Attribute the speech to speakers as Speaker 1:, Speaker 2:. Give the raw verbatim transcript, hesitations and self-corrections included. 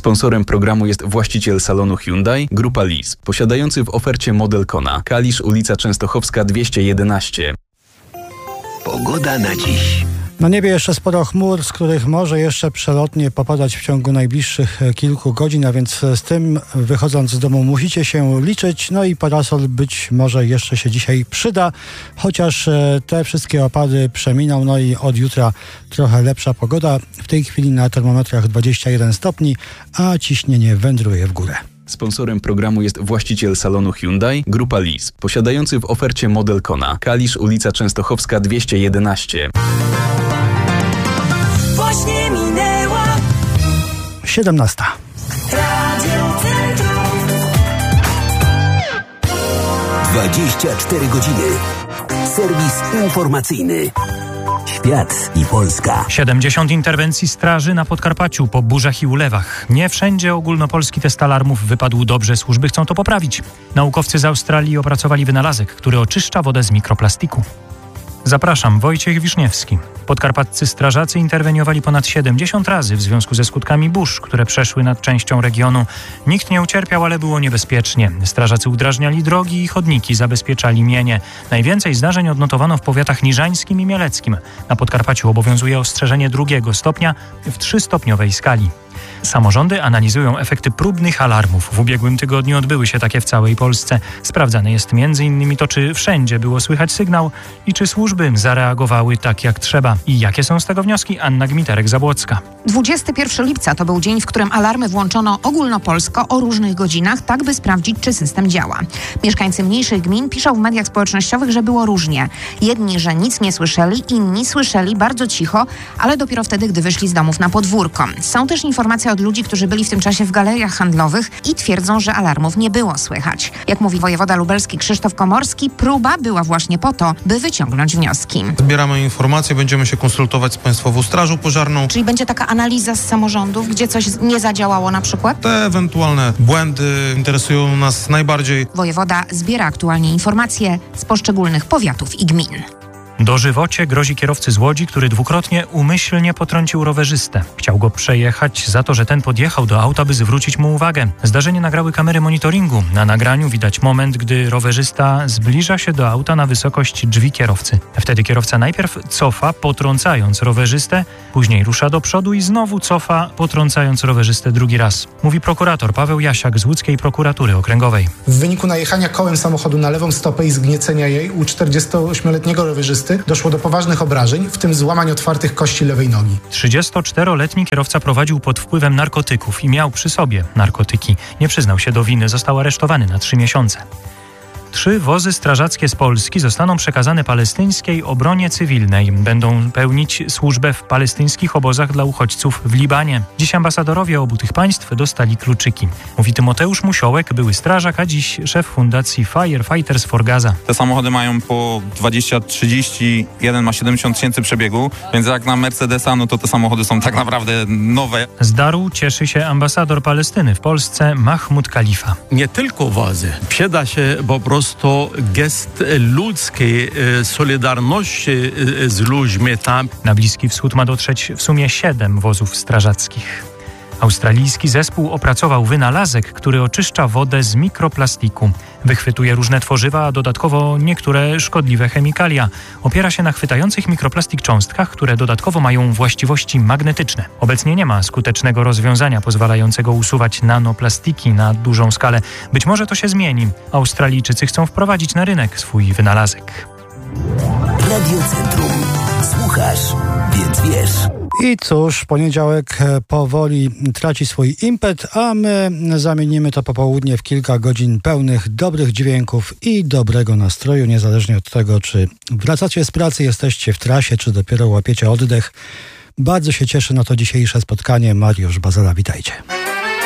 Speaker 1: Sponsorem programu jest właściciel salonu Hyundai, Grupa Lis, posiadający w ofercie model Kona. Kalisz, ulica Częstochowska dwieście jedenaście.
Speaker 2: Pogoda na dziś.
Speaker 3: Na niebie jeszcze sporo chmur, z których może jeszcze przelotnie popadać w ciągu najbliższych kilku godzin, a więc z tym wychodząc z domu musicie się liczyć. No i parasol być może jeszcze się dzisiaj przyda, chociaż te wszystkie opady przeminą. No i od jutra trochę lepsza pogoda. W tej chwili na termometrach dwadzieścia jeden stopni, a ciśnienie wędruje w górę.
Speaker 1: Sponsorem programu jest właściciel salonu Hyundai, Grupa Lis, posiadający w ofercie model Kona. Kalisz, ulica Częstochowska dwieście jedenaście.
Speaker 4: Właśnie minęła
Speaker 3: siedemnasta.
Speaker 4: Radio Centrum.
Speaker 2: dwadzieścia cztery godziny. Serwis informacyjny. Świat i Polska.
Speaker 5: siedemdziesiąt interwencji straży na Podkarpaciu po burzach i ulewach. Nie wszędzie ogólnopolski test alarmów wypadł dobrze. Służby chcą to poprawić. Naukowcy z Australii opracowali wynalazek, który oczyszcza wodę z mikroplastiku. Zapraszam, Wojciech Wiszniewski. Podkarpaccy strażacy interweniowali ponad siedemdziesiąt razy w związku ze skutkami burz, które przeszły nad częścią regionu. Nikt nie ucierpiał, ale było niebezpiecznie. Strażacy udrażniali drogi i chodniki, zabezpieczali mienie. Najwięcej zdarzeń odnotowano w powiatach niżańskim i mieleckim. Na Podkarpaciu obowiązuje ostrzeżenie drugiego stopnia w trzystopniowej skali. Samorządy analizują efekty próbnych alarmów. W ubiegłym tygodniu odbyły się takie w całej Polsce. Sprawdzane jest między innymi to, czy wszędzie było słychać sygnał i czy służby zareagowały tak jak trzeba. I jakie są z tego wnioski? Anna Gmiterek-Zabłocka.
Speaker 6: dwudziestego pierwszego lipca to był dzień, w którym alarmy włączono ogólnopolsko o różnych godzinach, tak by sprawdzić, czy system działa. Mieszkańcy mniejszych gmin piszą w mediach społecznościowych, że było różnie. Jedni, że nic nie słyszeli, inni słyszeli bardzo cicho, ale dopiero wtedy, gdy wyszli z domów na podwórko. Są też informacje od ludzi, którzy byli w tym czasie w galeriach handlowych i twierdzą, że alarmów nie było słychać. Jak mówi wojewoda lubelski Krzysztof Komorski, próba była właśnie po to, by wyciągnąć wnioski.
Speaker 7: Zbieramy informacje, będziemy się konsultować z Państwową Strażą Pożarną.
Speaker 6: Czyli będzie taka analiza z samorządów, gdzie coś nie zadziałało na przykład?
Speaker 7: Te ewentualne błędy interesują nas najbardziej.
Speaker 6: Wojewoda zbiera aktualnie informacje z poszczególnych powiatów i gmin.
Speaker 5: Dożywocie grozi kierowcy z Łodzi, który dwukrotnie umyślnie potrącił rowerzystę. Chciał go przejechać za to, że ten podjechał do auta, by zwrócić mu uwagę. Zdarzenie nagrały kamery monitoringu. Na nagraniu widać moment, gdy rowerzysta zbliża się do auta na wysokość drzwi kierowcy. Wtedy kierowca najpierw cofa, potrącając rowerzystę, później rusza do przodu i znowu cofa, potrącając rowerzystę drugi raz. Mówi prokurator Paweł Jasiak z Łódzkiej Prokuratury Okręgowej.
Speaker 8: W wyniku najechania kołem samochodu na lewą stopę i zgniecenia jej u czterdziestoośmioletniego rowerzysty doszło do poważnych obrażeń, w tym złamań otwartych kości lewej nogi.
Speaker 5: trzydziestoczteroletni kierowca prowadził pod wpływem narkotyków i miał przy sobie narkotyki. Nie przyznał się do winy, został aresztowany na trzy miesiące. Trzy wozy strażackie z Polski zostaną przekazane palestyńskiej obronie cywilnej. Będą pełnić służbę w palestyńskich obozach dla uchodźców w Libanie. Dziś ambasadorowie obu tych państw dostali kluczyki. Mówi Tymoteusz Musiołek, były strażak, a dziś szef fundacji Firefighters for Gaza.
Speaker 9: Te samochody mają po dwadzieścia trzydzieści, jeden ma siedemdziesiąt tysięcy przebiegu, więc jak na Mercedesa, no to te samochody są tak naprawdę nowe.
Speaker 5: Z daru cieszy się ambasador Palestyny w Polsce Mahmud Khalifa.
Speaker 10: Nie tylko wozy. Przyda się po prostu to gest ludzkiej solidarności z ludźmi tam.
Speaker 5: Na Bliski Wschód ma dotrzeć w sumie siedem wozów strażackich. Australijski zespół opracował wynalazek, który oczyszcza wodę z mikroplastiku. Wychwytuje różne tworzywa, a dodatkowo niektóre szkodliwe chemikalia. Opiera się na chwytających mikroplastik cząstkach, które dodatkowo mają właściwości magnetyczne. Obecnie nie ma skutecznego rozwiązania pozwalającego usuwać nanoplastiki na dużą skalę. Być może to się zmieni. Australijczycy chcą wprowadzić na rynek swój wynalazek.
Speaker 2: Radio Centrum. Słuchasz, więc wiesz.
Speaker 3: I cóż, poniedziałek powoli traci swój impet, a my zamienimy to popołudnie w kilka godzin pełnych dobrych dźwięków i dobrego nastroju, niezależnie od tego, czy wracacie z pracy, jesteście w trasie, czy dopiero łapiecie oddech. Bardzo się cieszę na to dzisiejsze spotkanie. Mariusz Bazela, witajcie.